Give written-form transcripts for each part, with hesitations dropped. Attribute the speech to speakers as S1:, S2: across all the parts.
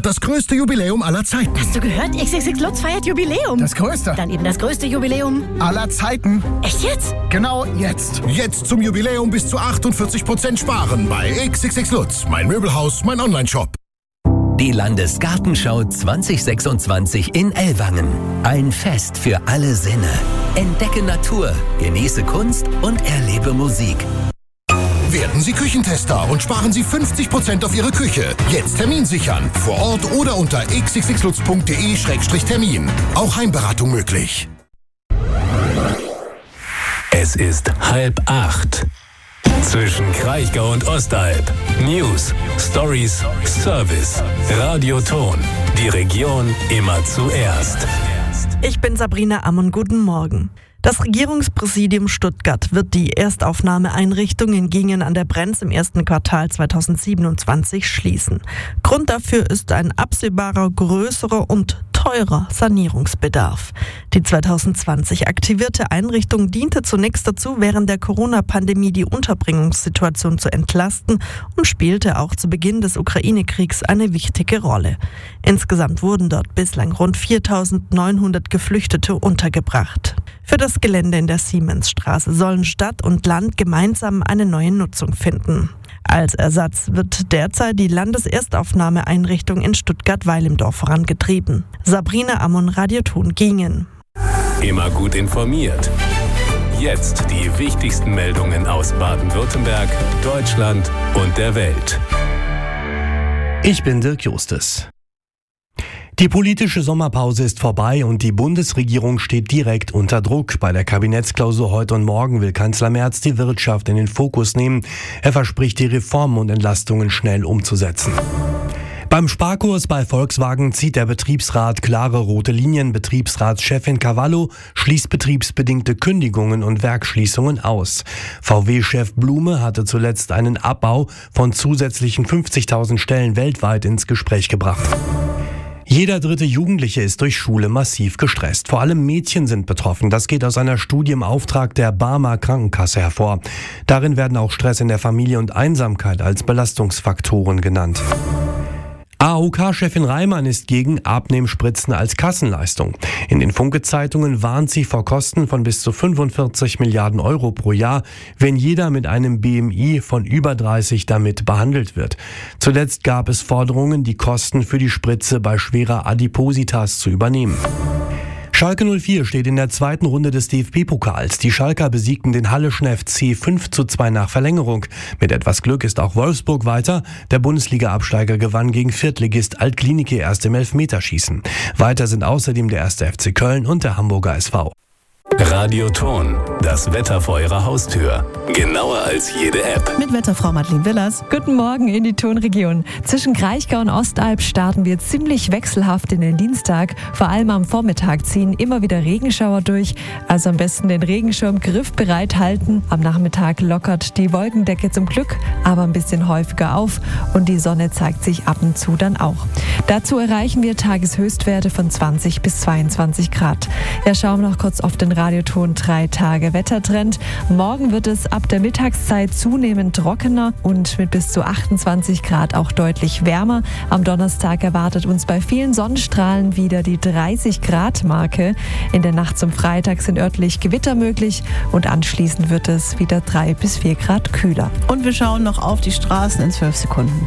S1: feiert das größte Jubiläum aller Zeiten.
S2: Hast du gehört? XXX Lutz feiert Jubiläum.
S1: Das größte.
S2: Dann eben das größte Jubiläum
S1: Aller Zeiten.
S2: Echt jetzt?
S1: Genau jetzt. Jetzt zum Jubiläum bis zu 48% sparen bei XXX Lutz. Mein Möbelhaus, mein Onlineshop.
S3: Die Landesgartenschau 2026 in Ellwangen. Ein Fest für alle Sinne. Entdecke Natur, genieße Kunst und erlebe Musik.
S1: Werden Sie Küchentester und sparen Sie 50% auf Ihre Küche. Jetzt Termin sichern. Vor Ort oder unter xxxlutz.de/termin. Auch Heimberatung möglich.
S4: Es ist 7:30. Zwischen Kraichgau und Ostalb. News, Stories, Service. Radioton. Die Region immer zuerst.
S5: Ich bin Sabrina Ammon, guten Morgen. Das Regierungspräsidium Stuttgart wird die Erstaufnahmeeinrichtung in Gingen an der Brenz im ersten Quartal 2027 schließen. Grund dafür ist ein absehbarer, größerer und teurer Sanierungsbedarf. Die 2020 aktivierte Einrichtung diente zunächst dazu, während der Corona-Pandemie die Unterbringungssituation zu entlasten und spielte auch zu Beginn des Ukraine-Kriegs eine wichtige Rolle. Insgesamt wurden dort bislang rund 4.900 Geflüchtete untergebracht. Für das Gelände in der Siemensstraße sollen Stadt und Land gemeinsam eine neue Nutzung finden. Als Ersatz wird derzeit die Landeserstaufnahmeeinrichtung in Stuttgart-Weil im Dorf vorangetrieben. Sabrina Ammon, Radioton Gingen.
S4: Immer gut informiert. Jetzt die wichtigsten Meldungen aus Baden-Württemberg, Deutschland und der Welt.
S6: Ich bin Dirk Justus. Die politische Sommerpause ist vorbei und die Bundesregierung steht direkt unter Druck. Bei der Kabinettsklausur heute und morgen will Kanzler Merz die Wirtschaft in den Fokus nehmen. Er verspricht, die Reformen und Entlastungen schnell umzusetzen. Beim Sparkurs bei Volkswagen zieht der Betriebsrat klare rote Linien. Betriebsratschefin Cavallo schließt betriebsbedingte Kündigungen und Werksschließungen aus. VW-Chef Blume hatte zuletzt einen Abbau von zusätzlichen 50.000 Stellen weltweit ins Gespräch gebracht. Jeder dritte Jugendliche ist durch Schule massiv gestresst. Vor allem Mädchen sind betroffen. Das geht aus einer Studie im Auftrag der Barmer Krankenkasse hervor. Darin werden auch Stress in der Familie und Einsamkeit als Belastungsfaktoren genannt. AOK-Chefin Reimann ist gegen Abnehmspritzen als Kassenleistung. In den Funke-Zeitungen warnt sie vor Kosten von bis zu 45 Milliarden Euro pro Jahr, wenn jeder mit einem BMI von über 30 damit behandelt wird. Zuletzt gab es Forderungen, die Kosten für die Spritze bei schwerer Adipositas zu übernehmen. Schalke 04 steht in der zweiten Runde des DFB-Pokals. Die Schalker besiegten den Halleschen FC 5:2 nach Verlängerung. Mit etwas Glück ist auch Wolfsburg weiter. Der Bundesliga-Absteiger gewann gegen Viertligist Altklinike erst im Elfmeterschießen. Weiter sind außerdem der 1. FC Köln und der Hamburger SV.
S4: Radioton. Das Wetter vor Ihrer Haustür. Genauer als jede App.
S7: Mit Wetterfrau Madeleine Willers.
S8: Guten Morgen in die Tonregion. Zwischen Kraichgau und Ostalb starten wir ziemlich wechselhaft in den Dienstag. Vor allem am Vormittag ziehen immer wieder Regenschauer durch. Also am besten den Regenschirm griffbereit halten. Am Nachmittag lockert die Wolkendecke zum Glück aber ein bisschen häufiger auf. Und die Sonne zeigt sich ab und zu dann auch. Dazu erreichen wir Tageshöchstwerte von 20 bis 22 Grad. Ja, schauen wir noch kurz auf den Radioton 3 Tage Wettertrend. Morgen wird es ab der Mittagszeit zunehmend trockener und mit bis zu 28 Grad auch deutlich wärmer. Am Donnerstag erwartet uns bei vielen Sonnenstrahlen wieder die 30 Grad Marke. In der Nacht zum Freitag sind örtlich Gewitter möglich und anschließend wird es wieder 3 bis 4 Grad kühler.
S7: Und wir schauen noch auf die Straßen in 12 Sekunden.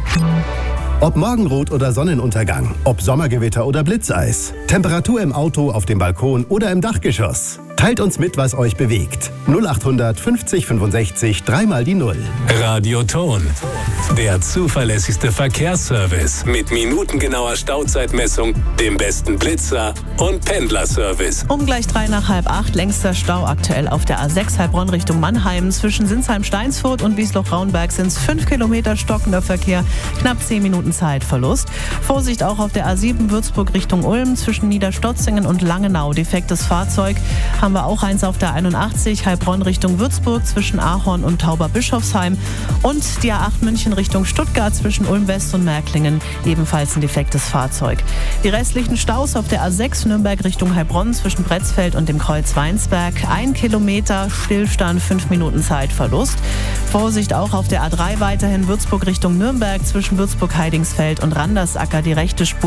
S9: Ob Morgenrot oder Sonnenuntergang, ob Sommergewitter oder Blitzeis, Temperatur im Auto, auf dem Balkon oder im Dachgeschoss. Teilt uns mit, was euch bewegt. 0800 50 65 3 die 0.
S4: Radioton. Der zuverlässigste Verkehrsservice mit minutengenauer Stauzeitmessung, dem besten Blitzer und Pendlerservice.
S7: Um gleich 7:55 längster Stau aktuell auf der A6 Heilbronn Richtung Mannheim. Zwischen Sinsheim-Steinsfurt und Wiesloch-Raunberg sind es 5 Kilometer stockender Verkehr, knapp 10 Minuten Zeitverlust. Vorsicht auch auf der A7 Würzburg Richtung Ulm zwischen Niederstotzingen und Langenau. Defektes Fahrzeug. Haben wir auch eins auf der 81 Heilbronn Richtung Würzburg zwischen Ahorn und Tauberbischofsheim. Und die A8 München Richtung Stuttgart zwischen Ulm West und Märklingen. Ebenfalls ein defektes Fahrzeug. Die restlichen Staus auf der A6 Nürnberg Richtung Heilbronn zwischen Bretzfeld und dem Kreuz Weinsberg. 1 Kilometer Stillstand, 5 Minuten Zeitverlust. Vorsicht auch auf der A3 weiterhin Würzburg Richtung Nürnberg zwischen Würzburg-Heidingsfeld und Randersacker. Die rechte Spur